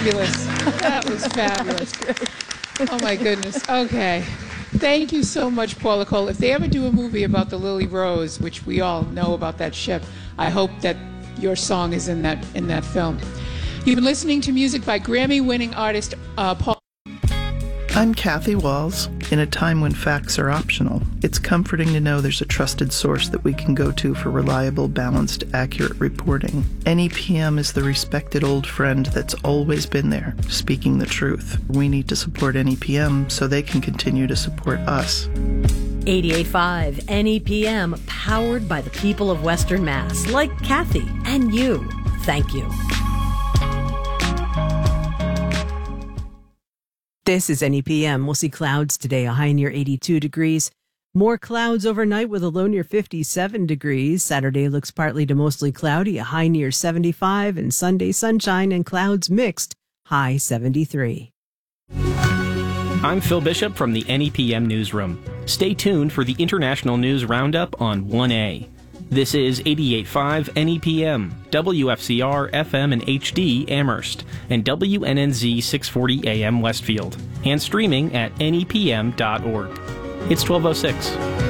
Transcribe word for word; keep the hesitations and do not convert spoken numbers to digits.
fabulous. That was fabulous. Oh, my goodness. Okay. Thank you so much, Paula Cole. If they ever do a movie about the Lily Rose, which we all know about that ship, I hope that your song is in that in that film. You've been listening to music by Grammy-winning artist uh, Paul. I'm Kathy Walls. In a time when facts are optional, it's comforting to know there's a trusted source that we can go to for reliable, balanced, accurate reporting. N E P M is the respected old friend that's always been there, speaking the truth. We need to support N E P M so they can continue to support us. eighty-eight point five N E P M, powered by the people of Western Mass, like Kathy and you. Thank you. This is N E P M. We'll see clouds today, a high near eighty-two degrees. More clouds overnight with a low near fifty-seven degrees. Saturday looks partly to mostly cloudy, a high near seventy-five, and Sunday sunshine and clouds mixed, high seventy-three. I'm Phil Bishop from the N E P M Newsroom. Stay tuned for the International News Roundup on one A. This is eighty-eight point five N E P M, W F C R F M and H D Amherst, and W N N Z six forty A M Westfield, and streaming at N E P M dot org. It's twelve oh six.